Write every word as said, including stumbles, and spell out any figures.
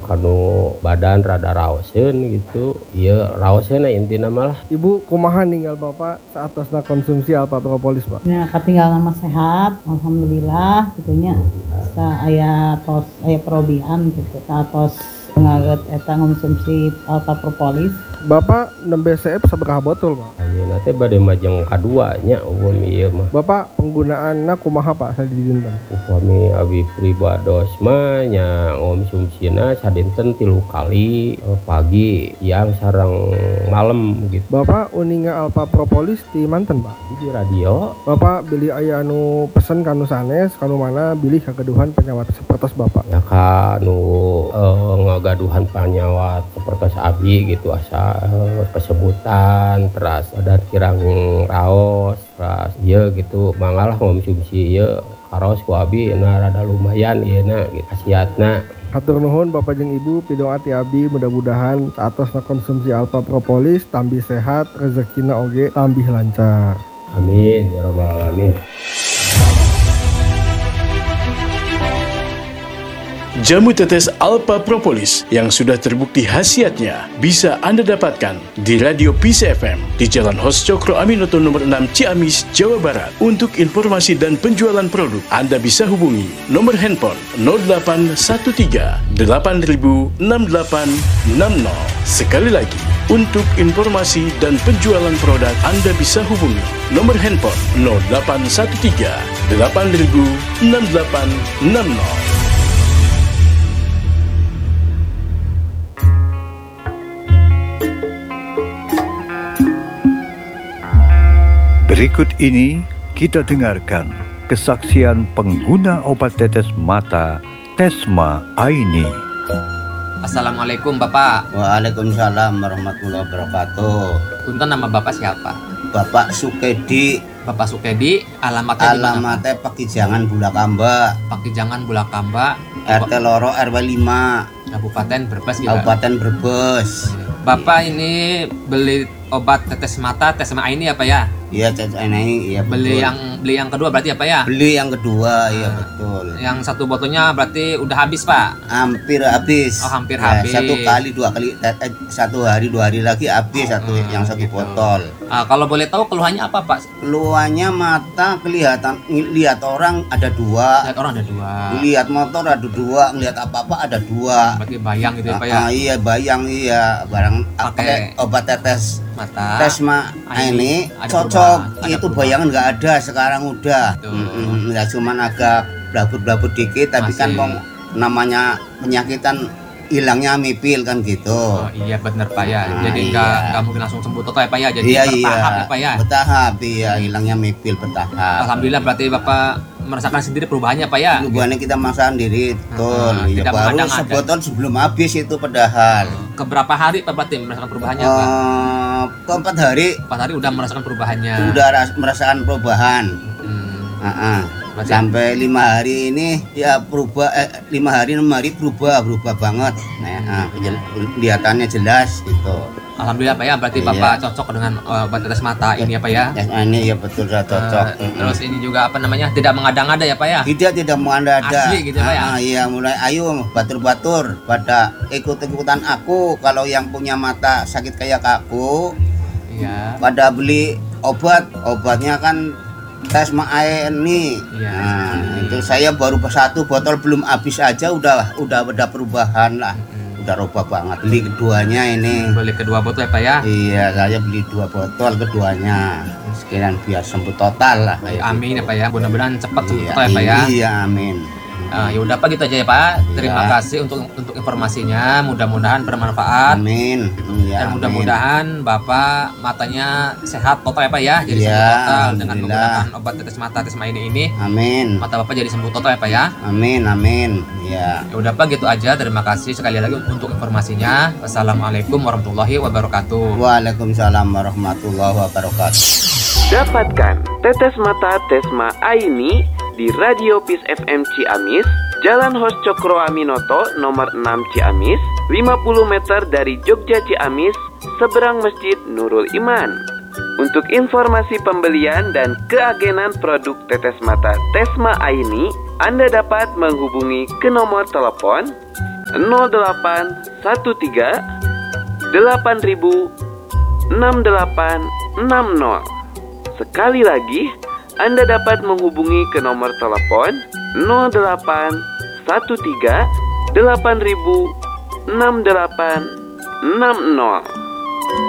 kanu badan rada raoseun gitu. Ieu raoseun intina malah. Ibu kumaha ninggal Bapak saatosna konsumsi Alpha Propolis, Pak? Ya, katinggal nama sehat, alhamdulillah gitunya. Sa aya tos aya probian gitu. Satos ngaget eta konsumsi Alpha Propolis. Bapak nembe C F sabaraha botol, Pak? Ayeuna teh bade majeng kadua nya upami ieu mah. Bapak penggunaanna kumaha, Pak, sadidinten? Upami abi pribados mah nya ngonsumsina sadinten tilu kali pagi, siang sareng malam gitu. Bapak uninga Alpha Propolis di manten, Pak? Di radio. Bapak beli aya anu pesen kanu sanes, kanu mana bilih kagaduhan penyawat sapertos Bapak? Ya kanu eh, ngagaduhan penyawat sapertos abi gitu asa eh, kesebutan teras badan kirang raos teras ieu gitu mangalah konsumsi ieu karos ku abi na rada lumayan ieu na gitu khasiatna. Hatur nuhun Bapak jeung Ibu pidoa ti abdi mudah-mudahan saatosna konsumsi Alpha Propolis tambih sehat, rezekina oge tambih lancar. Amin ya rabbal alamin. Jamu tetes Alpha Propolis yang sudah terbukti khasiatnya bisa Anda dapatkan di Radio Peace F M di Jalan Hos Cokro Aminoto nomor enam Ciamis, Jawa Barat. Untuk informasi dan penjualan produk, Anda bisa hubungi nomor handphone nol delapan satu tiga delapan nol enam delapan enam nol. Sekali lagi, untuk informasi dan penjualan produk, Anda bisa hubungi nomor handphone nol delapan satu tiga delapan nol enam delapan enam nol. Berikut ini kita dengarkan kesaksian pengguna obat tetes mata Tesma Aini. Assalamualaikum Bapak. Waalaikumsalam warahmatullahi wabarakatuh. Punten, nama Bapak siapa? Bapak Sukedi. Bapak Sukedi, alamatnya di mana? Alamatnya Pakijangan Bulakamba. Pakijangan Bulakamba, R T Loro R W lima. Kabupaten Brebes gitu. Kabupaten Brebes. Bapak ini beli obat tetes mata Tesma Aini apa ya? Iya, tetes ini, iya betul. Beli yang beli yang kedua berarti apa ya? Beli yang kedua, iya betul. Yang satu botolnya berarti udah habis, Pak? Hampir habis. Oh, hampir ya, habis. Satu kali, dua kali, eh, satu hari, dua hari lagi habis satu Hmm, yang satu gitu. botol. Ah, kalau boleh tahu keluhannya apa, Pak? Keluhannya mata kelihatan, lihat orang ada dua. Lihat orang ada dua. Lihat motor ada dua, ngelihat apa-apa ada dua. Berarti bayang gitu ya, Pak ya? Ah, iya bayang, iya barang Pakai pakai obat tetes mata. Tesma ini ada cocok. perubahan, ada Itu perubahan. bayangan nggak ada sekarang udah. Betul. Mm-mm, ya cuman agak blabut-blabut dikit, tapi Masih. kan bong, namanya penyakitan hilangnya mipil kan gitu. Oh iya benar Pak ya. Nah, Jadi iya. nggak nggak mungkin langsung sembuh total ya Pak ya. Jadi iya bertahap iya ya Pak ya. bertahap iya hilangnya mipil bertahap. Alhamdulillah berarti Bapak merasakan sendiri perubahannya Pak ya. Perubahannya kita masakan diri betul. Ah, Iya, tidak baru mengada-ngada. sebotol sebelum habis itu padahal. Keberapa hari Pak berarti merasakan perubahannya Pak? Eh, keempat hari Empat hari udah merasakan perubahannya. udah ras- merasakan perubahan. Hmm. Ah, ah. Berarti- Sampai lima hari ini ya berubah, eh, lima hari enam hari berubah berubah banget. Nah, ah, jel- kelihatannya jelas gitu. Alhamdulillah Pak ya. Berarti Iya. Bapak cocok dengan uh, obat tetes mata ini ya Pak ya. Ya, ini ya betul sudah cocok. Eh, terus ini juga apa namanya tidak mengada-ngada ya Pak ya. Tidak tidak mengada-ada. Asli gitu, Pak, ya? Ah, iya mulai ayo batur-batur pada ikut-ikutan aku kalau yang punya mata sakit kayak aku Iya. pada beli obat obatnya kan Tesma Aini. Iya. Nah, itu saya baru satu botol belum habis aja udah udah ada perubahan lah. Mm-mm. Udah robah banget. Beli keduanya ini. Beli kedua botol ya Pak ya. Iya, saya beli dua botol keduanya. Sekalian biar sembuh total lah. kayak Amin ya gitu. Pak ya. Mudah-mudahan cepat sembuh Iya, total ya Pak ya. Iya, amin. Ah, ya udah Pak gitu aja ya Pak. Terima Iya. kasih untuk untuk informasinya. Mudah-mudahan bermanfaat. Amin. Iya, Dan amin. mudah-mudahan Bapak matanya sehat total ya Pak ya. Jadi Iya, sembuh total dengan alhamdulillah. menggunakan obat tetes mata Tesma ini ini. Amin. Mata Bapak jadi sembuh total ya Pak ya. Amin, amin. Ya. Ya udah Pak gitu aja. Terima kasih sekali lagi untuk informasinya. Wassalamualaikum warahmatullahi wabarakatuh. Waalaikumsalam warahmatullahi wabarakatuh. Dapatkan tetes mata Tesma Aini di Radio Peace F M Ciamis, Jalan Hos Cokro Aminoto nomor enam Ciamis, lima puluh meter dari Jogja Ciamis, seberang Masjid Nurul Iman. Untuk informasi pembelian dan keagenan produk tetes mata Tesma Aini, Anda dapat menghubungi ke nomor telepon nol delapan satu tiga delapan ribu enam delapan enam nol. Sekali lagi, Anda dapat menghubungi ke nomor telepon nol delapan satu tiga delapan ribu enam delapan enam nol.